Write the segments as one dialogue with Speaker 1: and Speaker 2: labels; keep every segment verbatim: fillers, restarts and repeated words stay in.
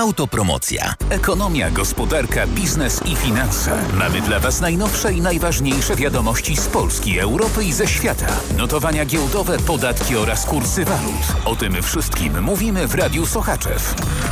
Speaker 1: Autopromocja. Ekonomia, gospodarka, biznes i finanse. Mamy dla Was najnowsze i najważniejsze wiadomości z Polski, Europy i ze świata. Notowania giełdowe, podatki oraz kursy walut. O tym wszystkim mówimy w Radiu Sochaczew.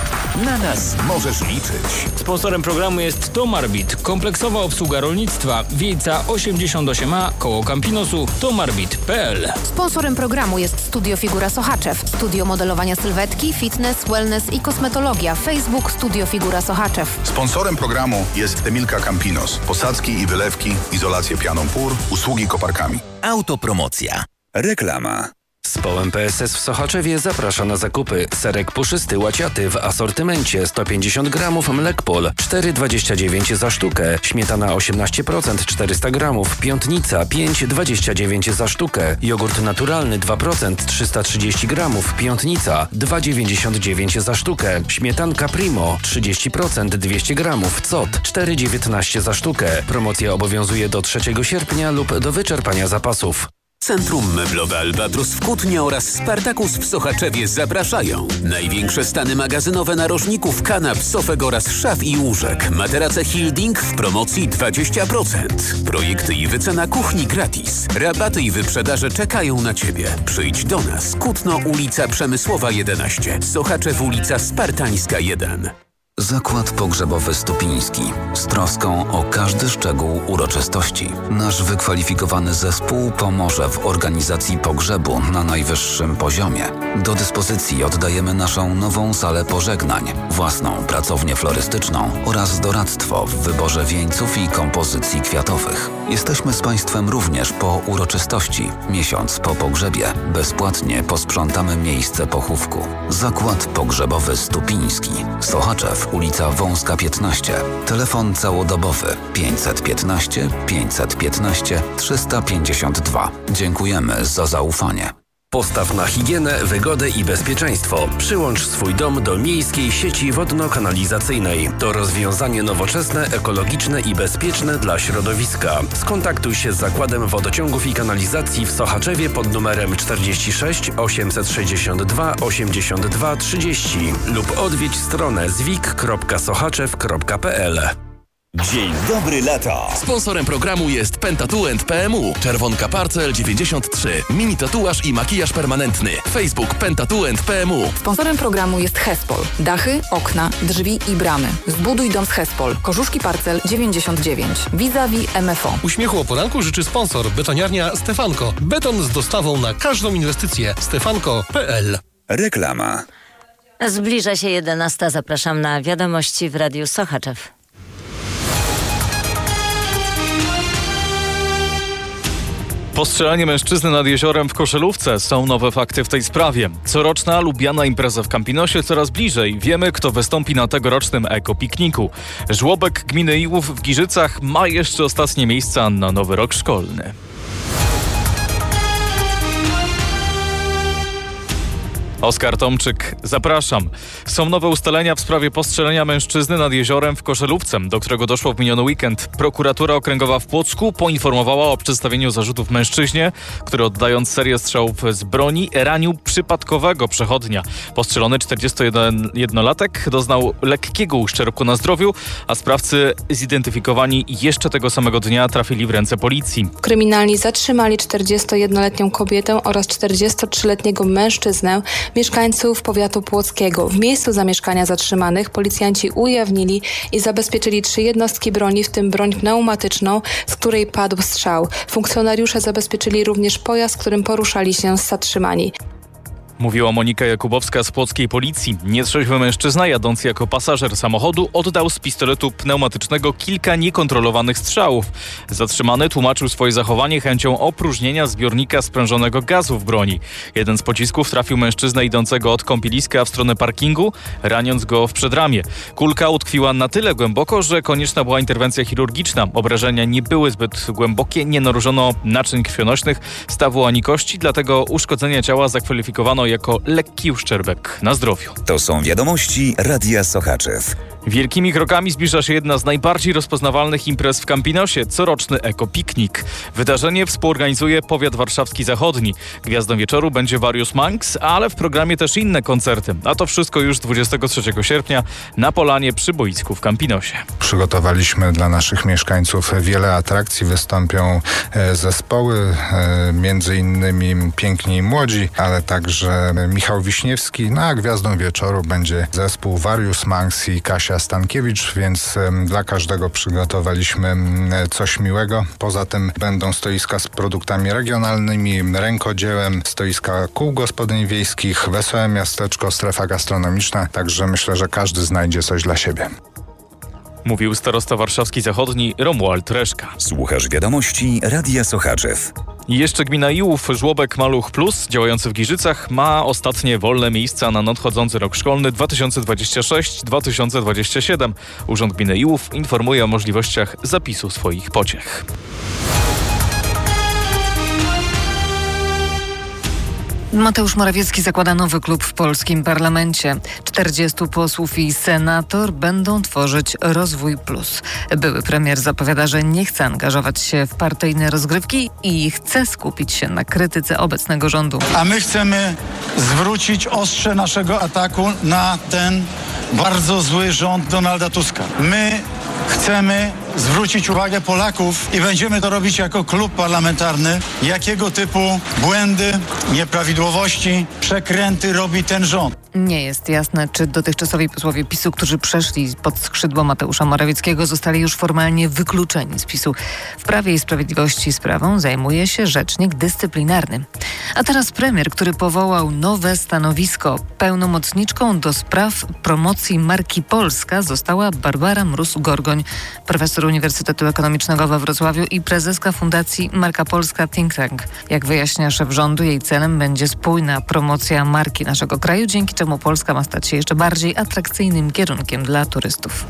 Speaker 1: Na nas możesz liczyć.
Speaker 2: Sponsorem programu jest Tomarbit, kompleksowa obsługa rolnictwa. Wiejca osiemdziesiąt osiem A, koło Campinosu, tomarbit kropka p l.
Speaker 3: Sponsorem programu jest Studio Figura Sochaczew, studio modelowania sylwetki, fitness, wellness i kosmetologia. Facebook Studio Figura Sochaczew.
Speaker 4: Sponsorem programu jest Emilka Campinos. Posadzki i wylewki, izolację pianą pór, usługi koparkami.
Speaker 1: Autopromocja.
Speaker 5: Reklama. Społem P S S w Sochaczewie zaprasza na zakupy. Serek puszysty łaciaty w asortymencie sto pięćdziesiąt gramów, Mlekpol cztery dwadzieścia dziewięć za sztukę, śmietana osiemnaście procent czterysta gramów, Piątnica pięć dwadzieścia dziewięć za sztukę, jogurt naturalny dwa procent trzysta trzydzieści gramów, Piątnica dwa dziewięćdziesiąt dziewięć za sztukę, śmietanka Primo trzydzieści procent dwieście gramów, Cot cztery dziewiętnaście za sztukę. Promocja obowiązuje do trzeciego sierpnia lub do wyczerpania zapasów.
Speaker 1: Centrum Meblowe Albatros w Kutnie oraz Spartakus w Sochaczewie zapraszają. Największe stany magazynowe narożników, kanap, sofek oraz szaf i łóżek. Materace Hilding w promocji dwadzieścia procent. Projekty i wycena kuchni gratis. Rabaty i wyprzedaże czekają na Ciebie. Przyjdź do nas. Kutno, ulica Przemysłowa jedenaście. Sochaczew, ulica Spartańska jeden.
Speaker 5: Zakład Pogrzebowy Stupiński. Z troską o każdy szczegół uroczystości. Nasz wykwalifikowany zespół pomoże w organizacji pogrzebu na najwyższym poziomie. Do dyspozycji oddajemy naszą nową salę pożegnań, własną pracownię florystyczną oraz doradztwo w wyborze wieńców i kompozycji kwiatowych. Jesteśmy z Państwem również po uroczystości. Miesiąc po pogrzebie bezpłatnie posprzątamy miejsce pochówku. Zakład Pogrzebowy Stupiński. Sochaczew, ulica Wąska piętnaście. Telefon całodobowy pięćset piętnaście pięćset piętnaście trzysta pięćdziesiąt dwa. Dziękujemy za zaufanie. Postaw na higienę, wygodę i bezpieczeństwo. Przyłącz swój dom do miejskiej sieci wodno-kanalizacyjnej. To rozwiązanie nowoczesne, ekologiczne i bezpieczne dla środowiska. Skontaktuj się z Zakładem Wodociągów i Kanalizacji w Sochaczewie pod numerem czterdzieści sześć osiemset sześćdziesiąt dwa osiemdziesiąt dwa trzydzieści lub odwiedź stronę zwik kropka sochaczew kropka p l.
Speaker 6: Dzień dobry lata. Sponsorem programu jest Pentatuent P M U. Czerwonka Parcel dziewięćdziesiąt trzy. Mini tatuaż i makijaż permanentny. Facebook Pentatuent P M U.
Speaker 7: Sponsorem programu jest Hespol. Dachy, okna, drzwi i bramy. Zbuduj dom z Hespol. Korzuszki Parcel dziewięćdziesiąt dziewięć. Vis-a-vis M F O.
Speaker 8: Uśmiechu o poranku życzy sponsor. Betoniarnia Stefanko. Beton z dostawą na każdą inwestycję. stefanko kropka p l.
Speaker 5: Reklama.
Speaker 9: Zbliża się jedenasta. Zapraszam na wiadomości w Radiu Sochaczew.
Speaker 10: Postrzelanie mężczyzny nad jeziorem w Koszelówce. Są nowe fakty w tej sprawie. Coroczna lubiana impreza w Campinosie coraz bliżej. Wiemy, kto wystąpi na tegorocznym ekopikniku. Żłobek gminy Iłów w Giżycach ma jeszcze ostatnie miejsca na nowy rok szkolny. Oskar Tomczyk, zapraszam. Są nowe ustalenia w sprawie postrzelenia mężczyzny nad jeziorem w Koszelówce, do którego doszło w miniony weekend. Prokuratura okręgowa w Płocku poinformowała o przedstawieniu zarzutów mężczyźnie, który oddając serię strzałów z broni ranił przypadkowego przechodnia. Postrzelony czterdziestojednolatek doznał lekkiego uszczerbku na zdrowiu, a sprawcy zidentyfikowani jeszcze tego samego dnia trafili w ręce policji.
Speaker 11: Kryminalni zatrzymali czterdziestojednoletnią kobietę oraz czterdziestotrzyletniego mężczyznę, mieszkańców powiatu płockiego. W miejscu zamieszkania zatrzymanych policjanci ujawnili i zabezpieczyli trzy jednostki broni, w tym broń pneumatyczną, z której padł strzał. Funkcjonariusze zabezpieczyli również pojazd, którym poruszali się zatrzymani.
Speaker 10: Mówiła Monika Jakubowska z płockiej policji. Nietrzeźwy mężczyzna jadący jako pasażer samochodu oddał z pistoletu pneumatycznego kilka niekontrolowanych strzałów. Zatrzymany tłumaczył swoje zachowanie chęcią opróżnienia zbiornika sprężonego gazu w broni. Jeden z pocisków trafił mężczyznę idącego od kąpieliska w stronę parkingu, raniąc go w przedramię. Kulka utkwiła na tyle głęboko, że konieczna była interwencja chirurgiczna. Obrażenia nie były zbyt głębokie, nie naruszono naczyń krwionośnych, stawu ani kości, dlatego uszkodzenia ciała zakwalifikowano określono jako lekki uszczerbek na zdrowiu.
Speaker 12: To są wiadomości Radia Sochaczew.
Speaker 10: Wielkimi krokami zbliża się jedna z najbardziej rozpoznawalnych imprez w Campinosie – coroczny ekopiknik. Wydarzenie współorganizuje Powiat Warszawski Zachodni. Gwiazdą wieczoru będzie Various Monks, ale w programie też inne koncerty. A to wszystko już dwudziestego trzeciego sierpnia na polanie przy boisku w Campinosie.
Speaker 13: Przygotowaliśmy dla naszych mieszkańców wiele atrakcji. Wystąpią zespoły, między innymi Piękni i Młodzi, ale także Michał Wiśniewski. No a gwiazdą wieczoru będzie zespół Various Monks i Kasia Stankiewicz, więc dla każdego przygotowaliśmy coś miłego. Poza tym będą stoiska z produktami regionalnymi, rękodziełem, stoiska kół gospodyń wiejskich, wesołe miasteczko, strefa gastronomiczna, także myślę, że każdy znajdzie coś dla siebie.
Speaker 10: Mówił starosta warszawski zachodni Romuald Reszka.
Speaker 12: Słuchasz wiadomości Radia Sochaczew.
Speaker 10: I jeszcze gmina Iłów, żłobek Maluch Plus, działający w Giżycach, ma ostatnie wolne miejsca na nadchodzący rok szkolny dwa tysiące dwudziesty szósty dwa tysiące dwudziesty siódmy. Urząd Gminy Iłów informuje o możliwościach zapisu swoich pociech.
Speaker 14: Mateusz Morawiecki zakłada nowy klub w polskim parlamencie. czterdziestu posłów i senator będą tworzyć Rozwój Plus. Były premier zapowiada, że nie chce angażować się w partyjne rozgrywki i chce skupić się na krytyce obecnego rządu.
Speaker 15: A my chcemy zwrócić ostrze naszego ataku na ten bardzo zły rząd Donalda Tuska. My chcemy zwrócić uwagę Polaków i będziemy to robić jako klub parlamentarny, jakiego typu błędy, nieprawidłowości, przekręty robi ten rząd.
Speaker 14: Nie jest jasne, czy dotychczasowi posłowie PiSu, którzy przeszli pod skrzydło Mateusza Morawieckiego, zostali już formalnie wykluczeni z PiSu. W Prawie i Sprawiedliwości sprawą zajmuje się rzecznik dyscyplinarny. A teraz premier, który powołał nowe stanowisko. Pełnomocniczką do spraw promocji marki Polska została Barbara Mróz-Gorgoń, profesor Uniwersytetu Ekonomicznego we Wrocławiu i prezeska Fundacji Marka Polska Think Tank. Jak wyjaśnia szef rządu, jej celem będzie spójna promocja marki naszego kraju, dzięki czemu Polska ma stać się jeszcze bardziej atrakcyjnym kierunkiem dla turystów.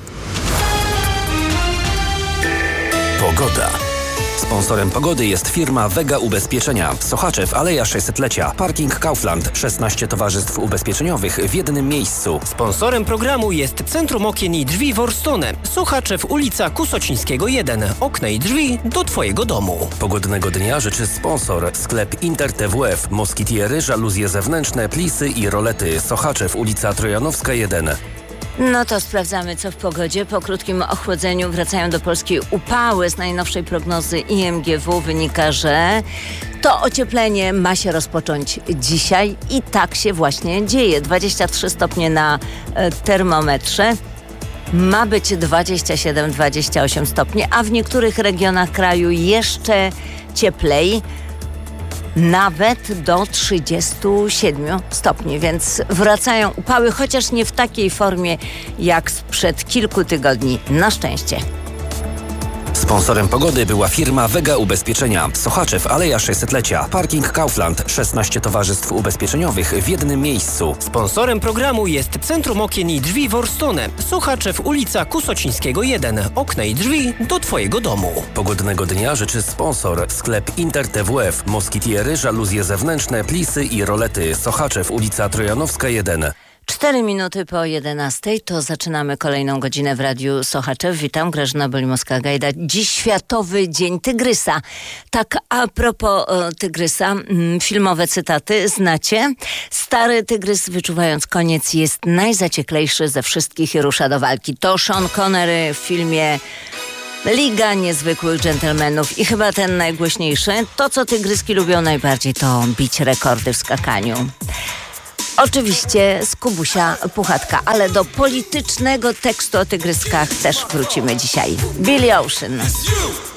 Speaker 16: Pogoda. Sponsorem pogody jest firma Vega Ubezpieczenia. Sochaczew, Aleja sześćsetlecia. Parking Kaufland. szesnaście towarzystw ubezpieczeniowych w jednym miejscu.
Speaker 17: Sponsorem programu jest Centrum Okien i Drzwi Worstone. Sochaczew, ulica Kusocińskiego jeden. Okna i drzwi do Twojego domu.
Speaker 16: Pogodnego dnia życzy sponsor. Sklep Inter T W F. Moskitiery, żaluzje zewnętrzne, plisy i rolety. Sochaczew, ulica Trojanowska jeden.
Speaker 9: No to sprawdzamy, co w pogodzie. Po krótkim ochłodzeniu wracają do Polski upały. Z najnowszej prognozy I M G W wynika, że to ocieplenie ma się rozpocząć dzisiaj i tak się właśnie dzieje. dwadzieścia trzy stopnie na e, termometrze. Ma być dwadzieścia siedem dwadzieścia osiem stopni, a w niektórych regionach kraju jeszcze cieplej. Nawet do trzydziestu siedmiu stopni, więc wracają upały, chociaż nie w takiej formie jak sprzed kilku tygodni. Na szczęście.
Speaker 16: Sponsorem pogody była firma Vega Ubezpieczenia. Sochaczew, Aleja sześćsetlecia. Parking Kaufland. szesnaście towarzystw ubezpieczeniowych w jednym miejscu.
Speaker 17: Sponsorem programu jest Centrum Okien i Drzwi Worstone. Sochaczew, ulica Kusocińskiego jeden. Okna i drzwi do Twojego domu.
Speaker 16: Pogodnego dnia życzy sponsor. Sklep Inter T W F. Moskitiery, żaluzje zewnętrzne, plisy i rolety. Sochaczew, ulica Trojanowska jeden.
Speaker 9: Cztery minuty po jedenastej to zaczynamy kolejną godzinę w Radiu Sochaczew. Witam, Grażyna Bolimowska-Gajda. Dziś Światowy Dzień Tygrysa. Tak a propos o, tygrysa, mm, filmowe cytaty znacie. Stary tygrys, wyczuwając koniec, jest najzacieklejszy ze wszystkich i rusza do walki. To Sean Connery w filmie Liga Niezwykłych Dżentelmenów i chyba ten najgłośniejszy. To, co tygryski lubią najbardziej, to bić rekordy w skakaniu. Oczywiście z Kubusia Puchatka, ale do politycznego tekstu o tygryskach też wrócimy dzisiaj. Billy Ocean.